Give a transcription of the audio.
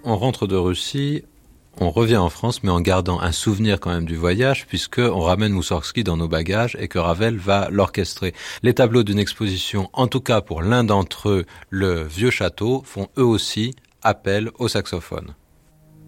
on rentre de Russie, on revient en France, mais en gardant un souvenir quand même du voyage, puisqu'on ramène Moussorgsky dans nos bagages et que Ravel va l'orchestrer. Les tableaux d'une exposition, en tout cas pour l'un d'entre eux, le Vieux Château, font eux aussi appel au saxophone.